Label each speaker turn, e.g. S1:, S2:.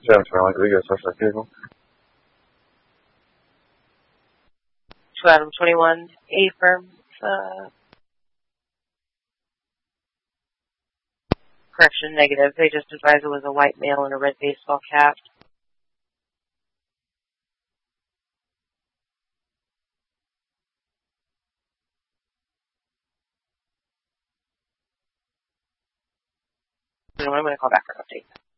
S1: Adam Rodriguez, suspect vehicle.
S2: To Adam 21, affirm. Correction, negative. They just advised it was a white male in a red baseball cap. I'm going to call back for an update.